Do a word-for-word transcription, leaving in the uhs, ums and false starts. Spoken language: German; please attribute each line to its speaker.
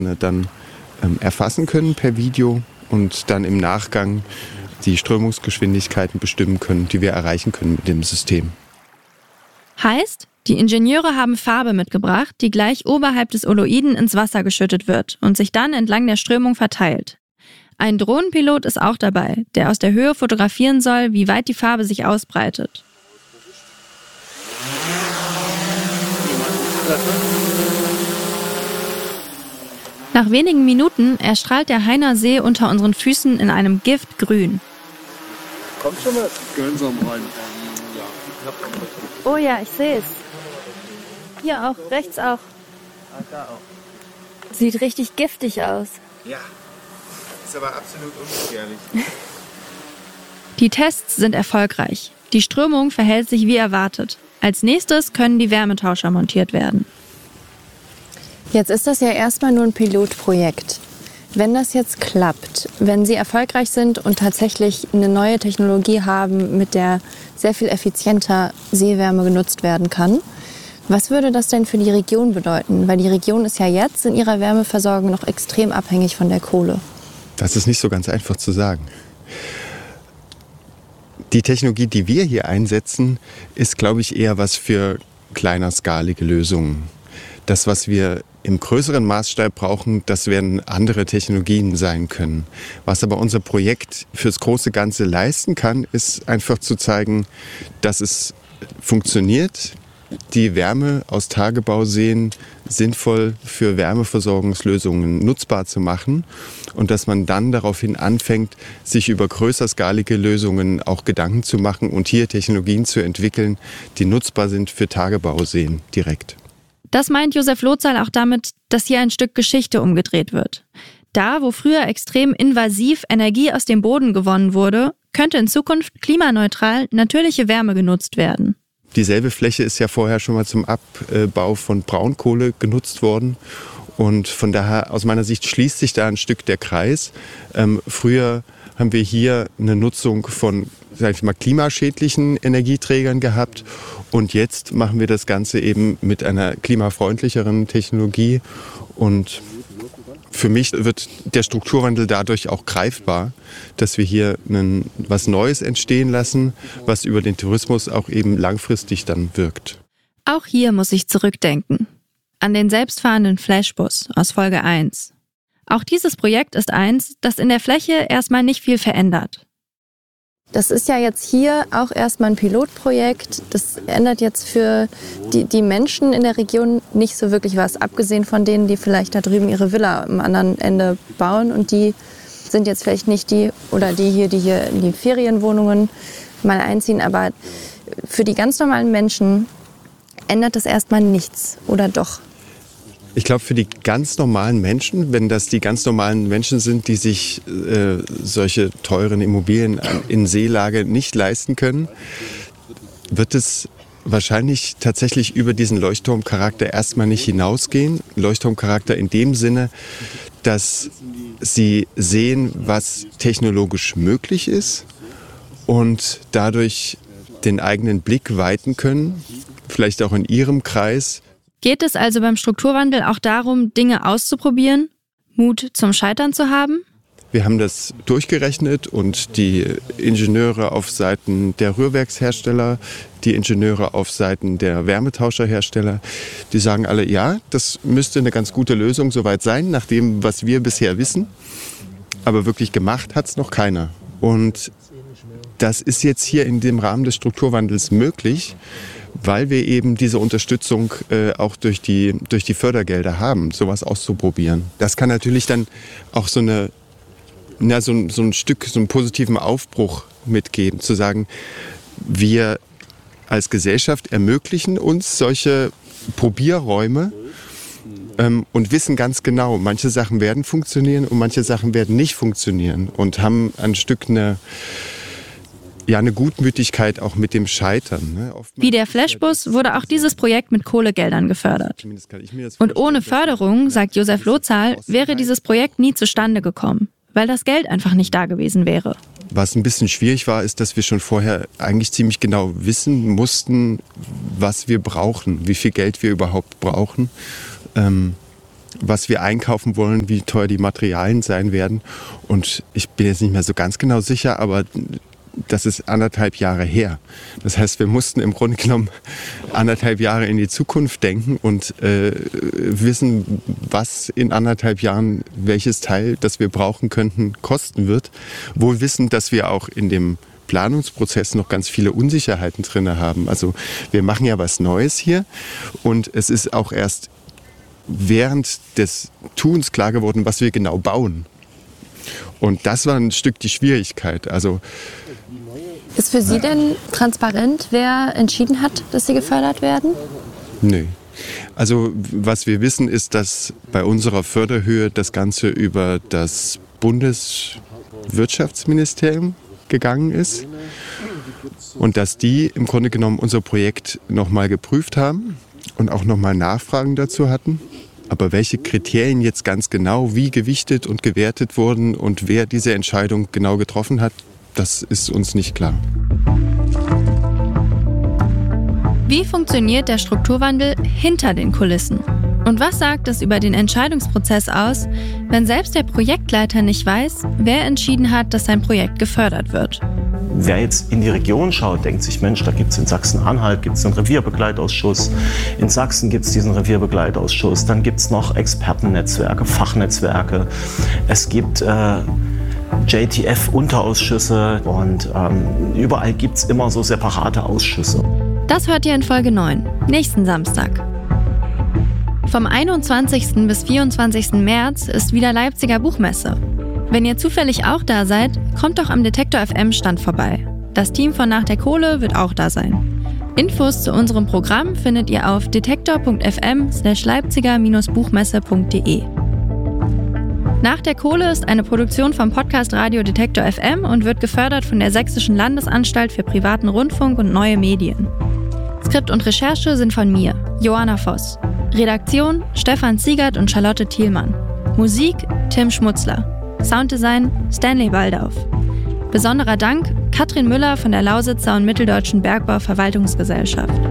Speaker 1: dann ähm, erfassen können per Video und dann im Nachgang die Strömungsgeschwindigkeiten bestimmen können, die wir erreichen können mit dem System.
Speaker 2: Heißt, die Ingenieure haben Farbe mitgebracht, die gleich oberhalb des Oloiden ins Wasser geschüttet wird und sich dann entlang der Strömung verteilt. Ein Drohnenpilot ist auch dabei, der aus der Höhe fotografieren soll, wie weit die Farbe sich ausbreitet. Nach wenigen Minuten erstrahlt der Hainer See unter unseren Füßen in einem Giftgrün.
Speaker 3: Kommt schon was? Gemeinsam rein.
Speaker 2: Oh ja, ich sehe es. Hier auch, rechts auch.
Speaker 3: Ah, da auch.
Speaker 2: Sieht richtig giftig aus.
Speaker 1: Ja, ist aber absolut ungefährlich.
Speaker 2: Die Tests sind erfolgreich. Die Strömung verhält sich wie erwartet. Als nächstes können die Wärmetauscher montiert werden.
Speaker 4: Jetzt ist das ja erstmal nur ein Pilotprojekt. Wenn das jetzt klappt, wenn Sie erfolgreich sind und tatsächlich eine neue Technologie haben, mit der sehr viel effizienter Seewärme genutzt werden kann, was würde das denn für die Region bedeuten? Weil die Region ist ja jetzt in ihrer Wärmeversorgung noch extrem abhängig von der Kohle.
Speaker 1: Das ist nicht so ganz einfach zu sagen. Die Technologie, die wir hier einsetzen, ist, glaube ich, eher was für kleinerskalige Lösungen. Das, was wir im größeren Maßstab brauchen, das werden andere Technologien sein können. Was aber unser Projekt fürs große Ganze leisten kann, ist einfach zu zeigen, dass es funktioniert, die Wärme aus Tagebauseen sinnvoll für Wärmeversorgungslösungen nutzbar zu machen und dass man dann daraufhin anfängt, sich über größerskalige Lösungen auch Gedanken zu machen und hier Technologien zu entwickeln, die nutzbar sind für Tagebauseen direkt.
Speaker 2: Das meint Josef Lothsal auch damit, dass hier ein Stück Geschichte umgedreht wird. Da, wo früher extrem invasiv Energie aus dem Boden gewonnen wurde, könnte in Zukunft klimaneutral natürliche Wärme genutzt werden.
Speaker 1: Dieselbe Fläche ist ja vorher schon mal zum Abbau von Braunkohle genutzt worden. Und von daher, aus meiner Sicht, schließt sich da ein Stück der Kreis. Ähm, früher haben wir hier eine Nutzung von, sag ich mal, klimaschädlichen Energieträgern gehabt. Und jetzt machen wir das Ganze eben mit einer klimafreundlicheren Technologie. Und für mich wird der Strukturwandel dadurch auch greifbar, dass wir hier einen, was Neues entstehen lassen, was über den Tourismus auch eben langfristig dann wirkt.
Speaker 2: Auch hier muss ich zurückdenken. An den selbstfahrenden Flashbus aus Folge eins. Auch dieses Projekt ist eins, das in der Fläche erstmal nicht viel verändert.
Speaker 4: Das ist ja jetzt hier auch erstmal ein Pilotprojekt. Das ändert jetzt für die, die Menschen in der Region nicht so wirklich was, abgesehen von denen, die vielleicht da drüben ihre Villa am anderen Ende bauen. Und die sind jetzt vielleicht nicht die, oder die hier, die hier in die Ferienwohnungen mal einziehen. Aber für die ganz normalen Menschen ändert das erstmal nichts, oder doch?
Speaker 1: Ich glaube, für die ganz normalen Menschen, wenn das die ganz normalen Menschen sind, die sich äh, solche teuren Immobilien in Seelage nicht leisten können, wird es wahrscheinlich tatsächlich über diesen Leuchtturmcharakter erstmal nicht hinausgehen. Leuchtturmcharakter in dem Sinne, dass sie sehen, was technologisch möglich ist und dadurch den eigenen Blick weiten können, vielleicht auch in ihrem Kreis.
Speaker 2: Geht es also beim Strukturwandel auch darum, Dinge auszuprobieren, Mut zum Scheitern zu haben?
Speaker 1: Wir haben das durchgerechnet und die Ingenieure auf Seiten der Rührwerkshersteller, die Ingenieure auf Seiten der Wärmetauscherhersteller, die sagen alle, ja, das müsste eine ganz gute Lösung soweit sein, nach dem, was wir bisher wissen. Aber wirklich gemacht hat es noch keiner. Und das ist jetzt hier in dem Rahmen des Strukturwandels möglich, weil wir eben diese Unterstützung äh, auch durch die, durch die Fördergelder haben, sowas auszuprobieren. Das kann natürlich dann auch so, eine, na, so, so ein Stück, so einen positiven Aufbruch mitgeben, zu sagen, wir als Gesellschaft ermöglichen uns solche Probierräume ähm, und wissen ganz genau, manche Sachen werden funktionieren und manche Sachen werden nicht funktionieren und haben ein Stück eine Ja, eine Gutmütigkeit auch mit dem Scheitern. Ne?
Speaker 2: Wie der Flashbus wurde auch dieses Projekt mit Kohlegeldern gefördert. Und ohne Förderung, sagt Josef Lothsal, wäre dieses Projekt nie zustande gekommen, weil das Geld einfach nicht da gewesen wäre.
Speaker 1: Was ein bisschen schwierig war, ist, dass wir schon vorher eigentlich ziemlich genau wissen mussten, was wir brauchen, wie viel Geld wir überhaupt brauchen. Ähm, was wir einkaufen wollen, wie teuer die Materialien sein werden. Und ich bin jetzt nicht mehr so ganz genau sicher, aber das ist anderthalb Jahre her. Das heißt, wir mussten im Grunde genommen anderthalb Jahre in die Zukunft denken und äh, wissen, was in anderthalb Jahren welches Teil, das wir brauchen könnten, kosten wird. Wohl wissend, dass wir auch in dem Planungsprozess noch ganz viele Unsicherheiten drin haben. Also wir machen ja was Neues hier und es ist auch erst während des Tuns klar geworden, was wir genau bauen. Und das war ein Stück die Schwierigkeit. Also
Speaker 4: ist für Sie denn transparent, wer entschieden hat, dass Sie gefördert werden?
Speaker 1: Nö. Also was wir wissen, ist, dass bei unserer Förderhöhe das Ganze über das Bundeswirtschaftsministerium gegangen ist und dass die im Grunde genommen unser Projekt nochmal geprüft haben und auch nochmal Nachfragen dazu hatten. Aber welche Kriterien jetzt ganz genau wie gewichtet und gewertet wurden und wer diese Entscheidung genau getroffen hat, das ist uns nicht klar.
Speaker 2: Wie funktioniert der Strukturwandel hinter den Kulissen? Und was sagt es über den Entscheidungsprozess aus, wenn selbst der Projektleiter nicht weiß, wer entschieden hat, dass sein Projekt gefördert wird?
Speaker 5: Wer jetzt in die Region schaut, denkt sich, Mensch, da gibt es in Sachsen-Anhalt gibt's einen Revierbegleitausschuss, in Sachsen gibt es diesen Revierbegleitausschuss, dann gibt es noch Expertennetzwerke, Fachnetzwerke, es gibt äh, J T F-Unterausschüsse und ähm, überall gibt es immer so separate Ausschüsse.
Speaker 2: Das hört ihr in Folge neun, nächsten Samstag. Vom einundzwanzigsten bis vierundzwanzigsten März ist wieder Leipziger Buchmesse. Wenn ihr zufällig auch da seid, kommt doch am Detektor F M Stand vorbei. Das Team von Nach der Kohle wird auch da sein. Infos zu unserem Programm findet ihr auf detektor punkt f m slash leipziger buchmesse punkt d e. Nach der Kohle ist eine Produktion vom Podcast Radio Detektor F M und wird gefördert von der Sächsischen Landesanstalt für privaten Rundfunk und neue Medien. Skript und Recherche sind von mir, Johanna Voss. Redaktion Stefan Ziegert und Charlotte Thielmann. Musik Tim Schmutzler. Sounddesign Stanley Baldauf. Besonderer Dank Katrin Müller von der Lausitzer und Mitteldeutschen Bergbau-Verwaltungsgesellschaft.